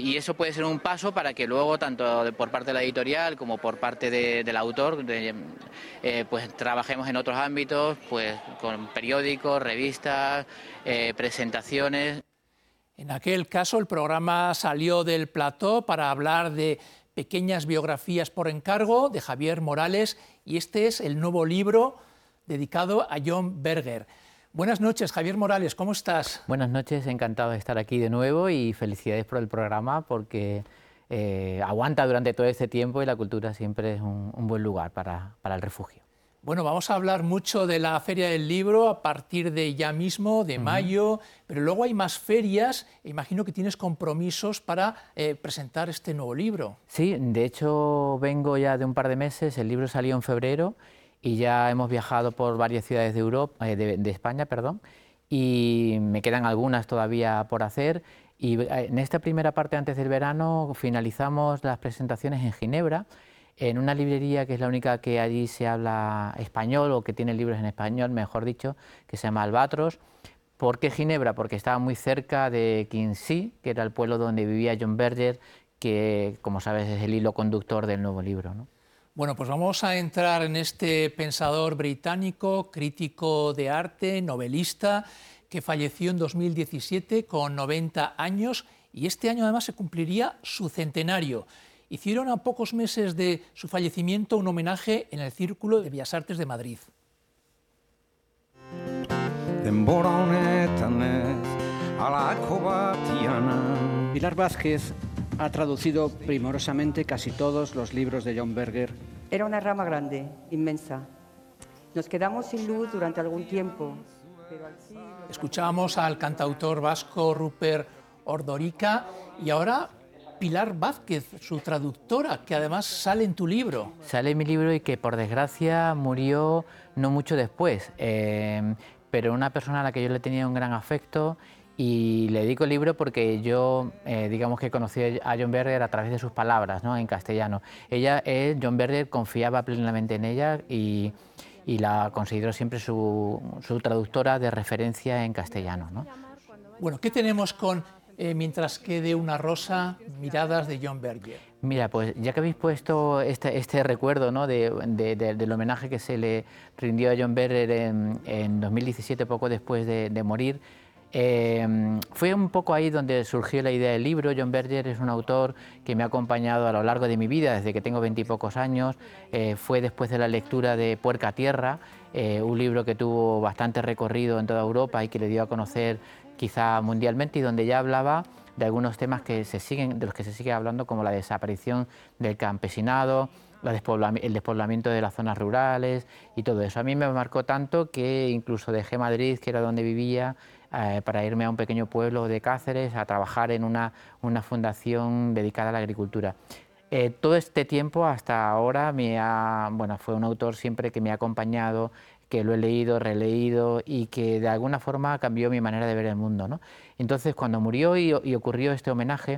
y eso puede ser un paso para que luego, tanto por parte de la editorial como por parte del autor, pues trabajemos en otros ámbitos, pues con periódicos, revistas, presentaciones. En aquel caso, el programa salió del plató para hablar de pequeñas biografías por encargo de Javier Morales, y este es el nuevo libro dedicado a John Berger. Buenas noches, Javier Morales, ¿cómo estás? Buenas noches, encantado de estar aquí de nuevo y felicidades por el programa porque aguanta durante todo este tiempo y la cultura siempre es un buen lugar para el refugio. Bueno, vamos a hablar mucho de la Feria del Libro a partir de ya mismo, de mayo, pero luego hay más ferias e imagino que tienes compromisos para presentar este nuevo libro. Sí, de hecho vengo ya de un par de meses, el libro salió en febrero y ya hemos viajado por varias ciudades de Europa, de España, perdón, y me quedan algunas todavía por hacer. Y en esta primera parte antes del verano finalizamos las presentaciones en Ginebra, en una librería que es la única que allí se habla español o que tiene libros en español, mejor dicho, que se llama Albatros. ¿Por qué Ginebra? Porque estaba muy cerca de Quincy, que era el pueblo donde vivía John Berger, que, como sabes, es el hilo conductor del nuevo libro, ¿no? Bueno, pues vamos a entrar en este pensador británico, crítico de arte, novelista, que falleció en 2017 con 90 años y este año además se cumpliría su centenario. Hicieron a pocos meses de su fallecimiento un homenaje en el Círculo de Bellas Artes de Madrid. Pilar Vázquez ha traducido primorosamente casi todos los libros de John Berger. Era una rama grande, inmensa. Nos quedamos sin luz durante algún tiempo. Escuchábamos al cantautor vasco Rupert Ordorica y ahora Pilar Vázquez, su traductora, que además sale en tu libro. Sale en mi libro y que por desgracia murió no mucho después, pero una persona a la que yo le tenía un gran afecto y le dedico el libro porque yo, digamos que conocí a John Berger a través de sus palabras, ¿no?, en castellano. John Berger confiaba plenamente en ella y la consideró siempre su traductora de referencia en castellano, ¿no? Bueno, ¿qué tenemos con Mientras quede una rosa, miradas de John Berger? Mira, pues ya que habéis puesto este recuerdo, ¿no?, del homenaje que se le rindió a John Berger en 2017, poco después de morir, fue un poco ahí donde surgió la idea del libro. John Berger es un autor que me ha acompañado a lo largo de mi vida, desde que tengo 20 y pocos años. Fue después de la lectura de Puerca Tierra, un libro que tuvo bastante recorrido en toda Europa y que le dio a conocer quizá mundialmente, y donde ya hablaba de algunos temas de los que se sigue hablando, como la desaparición del campesinado, el despoblamiento de las zonas rurales y todo eso. A mí me marcó tanto que incluso dejé Madrid, que era donde vivía, para irme a un pequeño pueblo de Cáceres a trabajar en una fundación dedicada a la agricultura. Todo este tiempo hasta ahora fue un autor siempre que me ha acompañado, que lo he leído, releído y que de alguna forma cambió mi manera de ver el mundo, ¿no? Entonces, cuando murió y ocurrió este homenaje,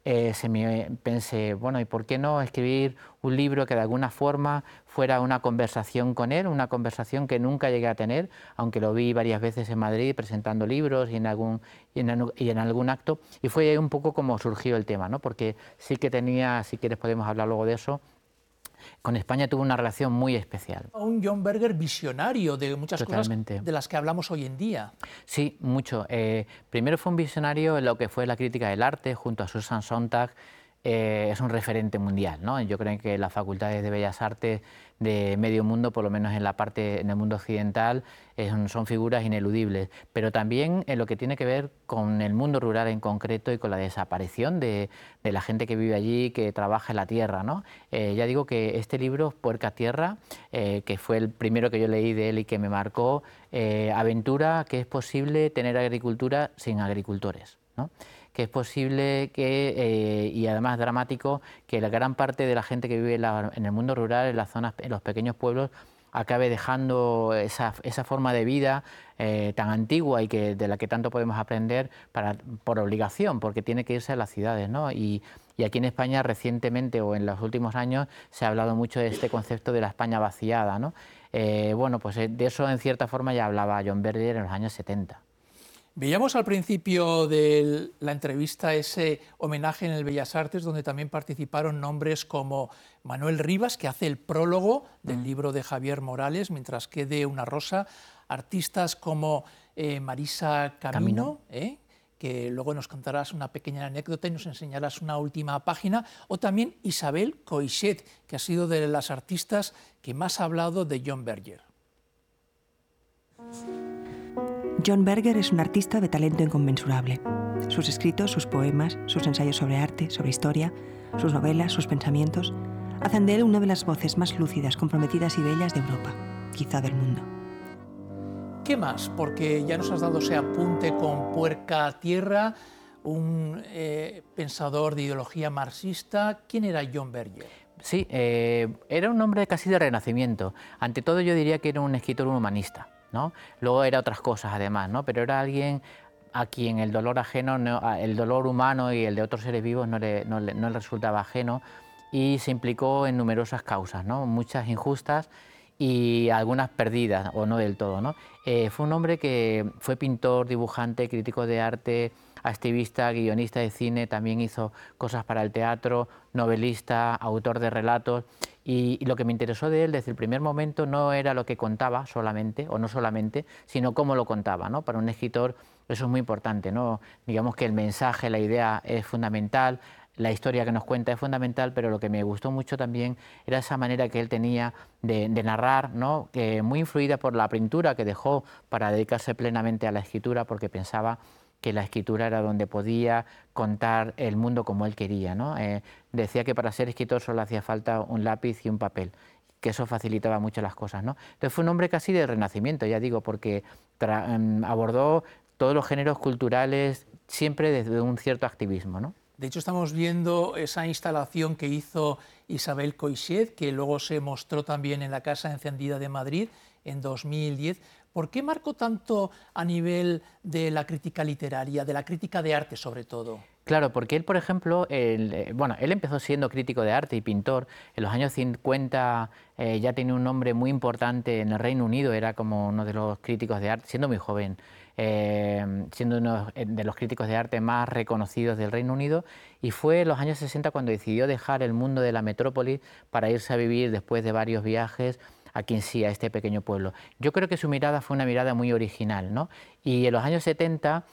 pensé, bueno, ¿y por qué no escribir un libro que de alguna forma fuera una conversación con él, una conversación que nunca llegué a tener, aunque lo vi varias veces en Madrid presentando libros y en algún acto, y fue un poco como surgió el tema, ¿no? Porque sí que tenía, si quieres podemos hablar luego de eso, con España tuvo una relación muy especial. Un John Berger visionario de muchas Totalmente. cosas de las que hablamos hoy en día. Sí, mucho. Primero fue un visionario en lo que fue la crítica del arte, junto a Susan Sontag. Es un referente mundial, ¿no? Yo creo que las facultades de Bellas Artes de medio mundo, por lo menos en el mundo occidental, son figuras ineludibles, pero también en lo que tiene que ver con el mundo rural en concreto y con la desaparición de la gente que vive allí, que trabaja en la tierra, ¿no? Ya digo que este libro, Puerca Tierra, que fue el primero que yo leí de él y que me marcó, aventura que es posible tener agricultura sin agricultores, ¿no? Que es posible y además dramático, que la gran parte de la gente que vive en el mundo rural, en las zonas, en los pequeños pueblos, acabe dejando esa forma de vida tan antigua y de la que tanto podemos aprender por obligación, porque tiene que irse a las ciudades, ¿no? Y aquí en España recientemente o en los últimos años se ha hablado mucho de este concepto de la España vaciada, ¿no? Bueno, pues de eso en cierta forma ya hablaba John Berger en los años 70. Veíamos al principio de la entrevista ese homenaje en el Bellas Artes, donde también participaron nombres como Manuel Rivas, que hace el prólogo del libro de Javier Morales, Mientras quede una rosa, artistas como Marisa Camino. Que luego nos contarás una pequeña anécdota y nos enseñarás una última página, o también Isabel Coixet, que ha sido de las artistas que más ha hablado de John Berger. John Berger es un artista de talento inconmensurable. Sus escritos, sus poemas, sus ensayos sobre arte, sobre historia, sus novelas, sus pensamientos, hacen de él una de las voces más lúcidas, comprometidas y bellas de Europa, quizá del mundo. ¿Qué más? Porque ya nos has dado ese apunte con Puerca Tierra, un pensador de ideología marxista. ¿Quién era John Berger? Sí, era un hombre casi de renacimiento. Ante todo yo diría que era un escritor humanista, ¿no? Luego era otras cosas además, ¿no? Pero era alguien a quien el dolor ajeno, el dolor humano y el de otros seres vivos no le resultaba ajeno, y se implicó en numerosas causas, ¿no? Muchas injustas y algunas perdidas o no del todo, ¿no? Fue un hombre que fue pintor, dibujante, crítico de arte, activista, guionista de cine, también hizo cosas para el teatro, novelista, autor de relatos, y lo que me interesó de él desde el primer momento no era lo que contaba solamente, o no solamente, sino cómo lo contaba, ¿no? Para un escritor eso es muy importante, ¿no? Digamos que el mensaje, la idea es fundamental, la historia que nos cuenta es fundamental, pero lo que me gustó mucho también era esa manera que él tenía de narrar, ¿no? Que muy influida por la pintura que dejó para dedicarse plenamente a la escritura, porque pensaba que la escritura era donde podía contar el mundo como él quería, ¿no? Decía que para ser escritor solo hacía falta un lápiz y un papel, que eso facilitaba mucho las cosas, ¿no? Entonces fue un hombre casi de renacimiento, ya digo, porque abordó todos los géneros culturales siempre desde un cierto activismo, ¿no? De hecho, estamos viendo esa instalación que hizo Isabel Coixet, que luego se mostró también en la Casa Encendida de Madrid en 2010. ¿Por qué marcó tanto a nivel de la crítica literaria, de la crítica de arte sobre todo? Claro, porque él, por ejemplo, él empezó siendo crítico de arte y pintor. En los años 50 ya tenía un nombre muy importante en el Reino Unido, era como uno de los críticos de arte, siendo muy joven, siendo uno de los críticos de arte más reconocidos del Reino Unido, y fue en los años 60 cuando decidió dejar el mundo de la metrópoli para irse a vivir después de varios viajes aquí en sí, a este pequeño pueblo. Yo creo que su mirada fue una mirada muy original, ¿no? Y en los años 70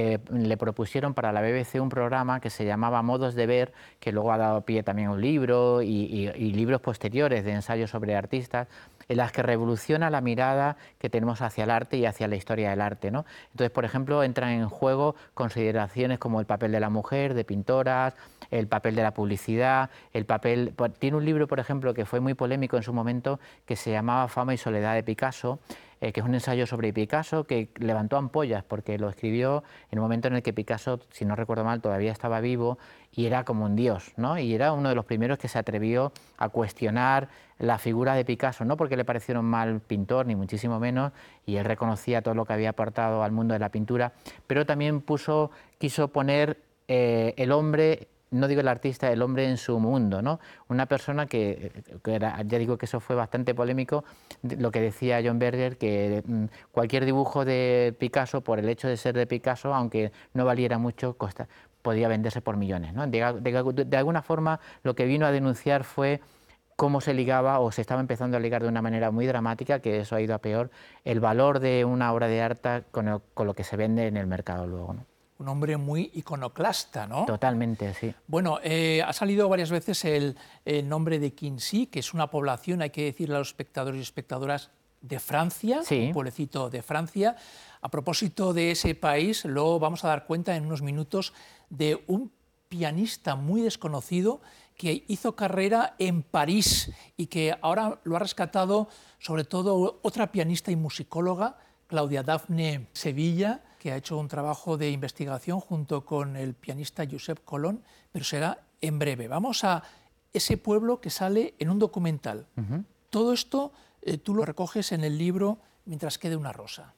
le propusieron para la BBC un programa que se llamaba Modos de Ver, que luego ha dado pie también a un libro y libros posteriores de ensayos sobre artistas, en las que revoluciona la mirada que tenemos hacia el arte y hacia la historia del arte, ¿no? Entonces, por ejemplo, entran en juego consideraciones como el papel de la mujer, de pintoras, el papel de la publicidad, el papel... Tiene un libro, por ejemplo, que fue muy polémico en su momento, que se llamaba Fama y Soledad de Picasso, que es un ensayo sobre Picasso que levantó ampollas porque lo escribió en un momento en el que Picasso, si no recuerdo mal, todavía estaba vivo y era como un dios, ¿no? Y era uno de los primeros que se atrevió a cuestionar la figura de Picasso, no porque le pareciera un mal pintor, ni muchísimo menos, y él reconocía todo lo que había aportado al mundo de la pintura, pero también quiso poner el hombre, no digo el artista, el hombre en su mundo, ¿no? Una persona que era, ya digo que eso fue bastante polémico, lo que decía John Berger, que cualquier dibujo de Picasso, por el hecho de ser de Picasso, aunque no valiera mucho, podía venderse por millones, ¿no? De alguna forma lo que vino a denunciar fue cómo se ligaba, o se estaba empezando a ligar de una manera muy dramática, que eso ha ido a peor, el valor de una obra de arte con lo que se vende en el mercado luego, ¿no? Un hombre muy iconoclasta, ¿no? Totalmente, sí. Bueno, ha salido varias veces el nombre de Quincy, que es una población, hay que decirle a los espectadores y espectadoras, de Francia, sí. Un pueblecito de Francia. A propósito de ese país, luego vamos a dar cuenta en unos minutos de un pianista muy desconocido que hizo carrera en París y que ahora lo ha rescatado sobre todo otra pianista y musicóloga, Claudia Dafne Sevilla, que ha hecho un trabajo de investigación junto con el pianista Josep Colón, pero será en breve. Vamos a ese pueblo que sale en un documental. Todo esto tú lo recoges en el libro Mientras quede una rosa.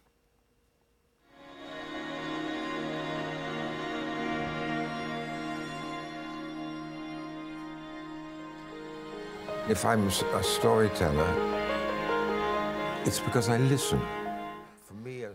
If I'm a storyteller, it's because I listen.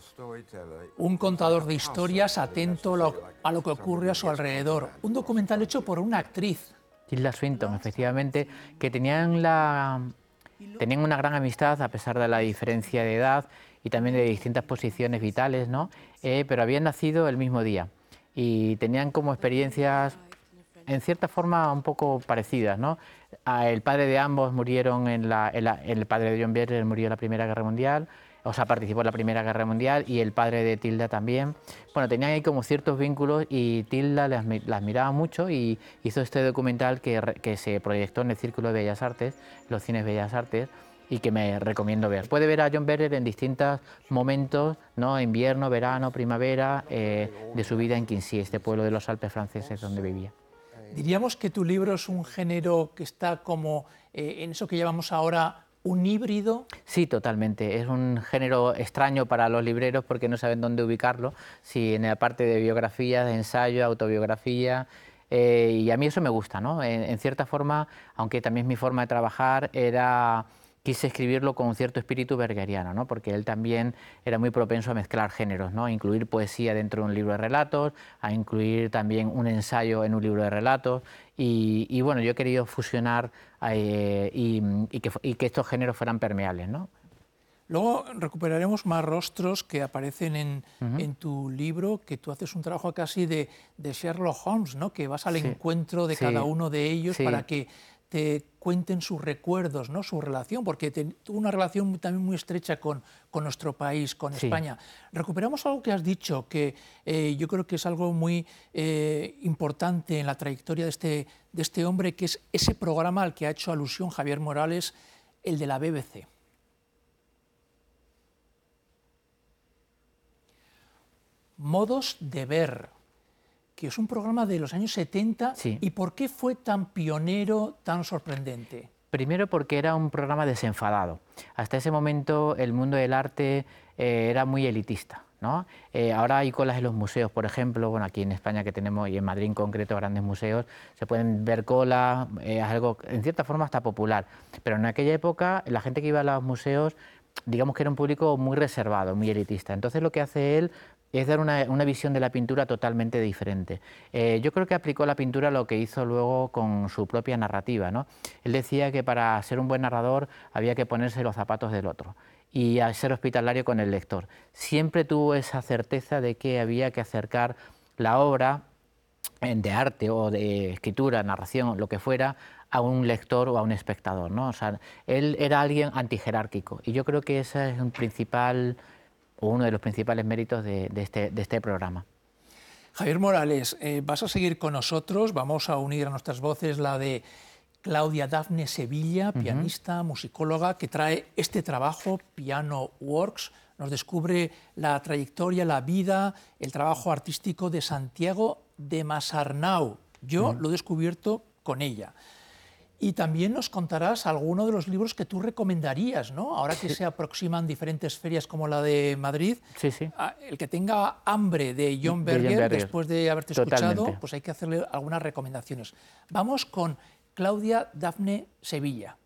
Un contador de historias atento a lo que ocurre a su alrededor. Un documental hecho por una actriz. Tilda Swinton, efectivamente, que tenían una gran amistad a pesar de la diferencia de edad y también de distintas posiciones vitales, ¿no? Pero habían nacido el mismo día y tenían como experiencias en cierta forma un poco parecidas, ¿no? El padre de ambos murieron el padre de John Berger murió en la Primera Guerra Mundial, o sea, participó en la Primera Guerra Mundial, y el padre de Tilda también. Bueno, tenían ahí como ciertos vínculos y Tilda las miraba mucho y hizo este documental que se proyectó en el Círculo de Bellas Artes, los Cines Bellas Artes, y que me recomiendo ver. Puede ver a John Berger en distintos momentos, ¿no? Invierno, verano, primavera, de su vida en Quincy, este pueblo de los Alpes franceses donde vivía. Diríamos que tu libro es un género que está como en eso que llamamos ahora un híbrido. Sí, totalmente. Es un género extraño para los libreros porque no saben dónde ubicarlo, si en la parte de biografía, de ensayo, autobiografía, y a mí eso me gusta, ¿no? En cierta forma, aunque también mi forma de trabajar quise escribirlo con un cierto espíritu bergeriano, ¿no? Porque él también era muy propenso a mezclar géneros, ¿no? A incluir poesía dentro de un libro de relatos, a incluir también un ensayo en un libro de relatos, y bueno, yo he querido fusionar y que estos géneros fueran permeables, ¿no? Luego recuperaremos más rostros que aparecen en tu libro, que tú haces un trabajo casi de Sherlock Holmes, ¿no? Que vas al encuentro de cada uno de ellos para que te cuenten sus recuerdos, ¿no? Su relación, porque tuvo una relación también muy estrecha con nuestro país, con España. Recuperamos algo que has dicho, que yo creo que es algo muy importante en la trayectoria de este hombre, que es ese programa al que ha hecho alusión Javier Morales, el de la BBC. Modos de ver, que es un programa de los años 70, ¿y por qué fue tan pionero, tan sorprendente? Primero porque era un programa desenfadado. Hasta ese momento el mundo del arte era muy elitista, ¿no? Ahora hay colas en los museos, por ejemplo, bueno, aquí en España que tenemos, y en Madrid en concreto, grandes museos, se pueden ver colas, es algo en cierta forma hasta popular, pero en aquella época la gente que iba a los museos, digamos que era un público muy reservado, muy elitista. Entonces lo que hace él es dar una visión de la pintura totalmente diferente. Yo creo que aplicó la pintura lo que hizo luego con su propia narrativa, ¿no? Él decía que para ser un buen narrador había que ponerse los zapatos del otro y a ser hospitalario con el lector. Siempre tuvo esa certeza de que había que acercar la obra de arte o de escritura, narración, lo que fuera, a un lector o a un espectador, ¿no? O sea, él era alguien antijerárquico y yo creo que ese es uno de los principales méritos de este programa. Javier Morales, vas a seguir con nosotros, vamos a unir a nuestras voces la de Claudia Dafne Sevilla, pianista, musicóloga, que trae este trabajo, Piano Works, nos descubre la trayectoria, la vida, el trabajo artístico de Santiago de Masarnau. Yo lo he descubierto con ella. Y también nos contarás alguno de los libros que tú recomendarías, ¿no? Ahora que se aproximan diferentes ferias como la de Madrid, el que tenga hambre de John Berger, después de haberte escuchado, pues hay que hacerle algunas recomendaciones. Vamos con Claudia Dafne Sevilla.